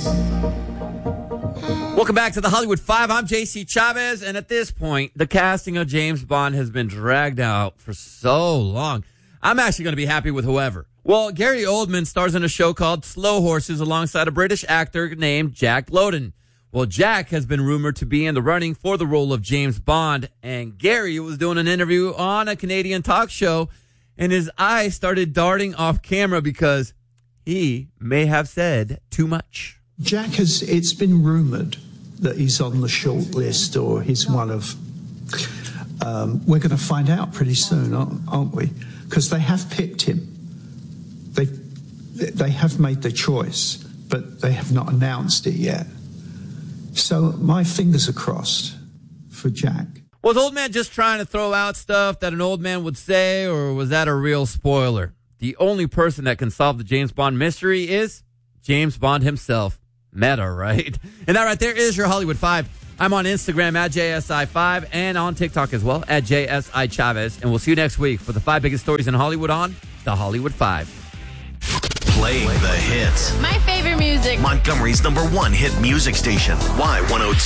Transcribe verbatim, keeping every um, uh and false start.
Welcome back to the Hollywood Five. I'm J C Chavez, and at this point, the casting of James Bond has been dragged out for so long. I'm actually going to be happy with whoever. Well, Gary Oldman stars in a show called Slow Horses alongside a British actor named Jack Lowden. Well, Jack has been rumored to be in the running for the role of James Bond, and Gary was doing an interview on a Canadian talk show, and his eyes started darting off camera because he may have said too much. Jack has, it's been rumored that he's on the short list or he's one of, um, we're going to find out pretty soon, aren't, aren't we? Because they have picked him. They, they have made their choice, but they have not announced it yet. So my fingers are crossed for Jack. Was Old Man just trying to throw out stuff that an old man would say, or was that a real spoiler? The only person that can solve the James Bond mystery is James Bond himself. Meta, right? And that right there is your Hollywood Five. I'm on Instagram at J S I five and on TikTok as well at J S I Chavez. And we'll see you next week for the five biggest stories in Hollywood on the Hollywood Five. Playing the hits. My favorite music. Montgomery's number one hit music station. Y one oh two.